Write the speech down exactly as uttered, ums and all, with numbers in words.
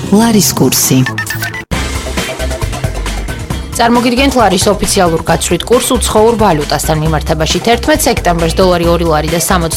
ლარის კურსი. წარმოგიდგენთ ლარის ოფიციალურ გაცვლით კურს უცხოურ ვალუტასთან მიმართებაში. თერთმეტ სექტემბერს დოლარი ორი ლარი და სამოცდაათი